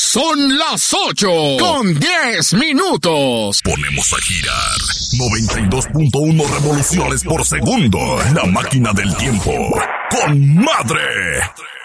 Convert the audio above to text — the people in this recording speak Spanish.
Son las 8:10. Ponemos a girar 92.1 revoluciones por segundo. La máquina del tiempo. ¡Con madre!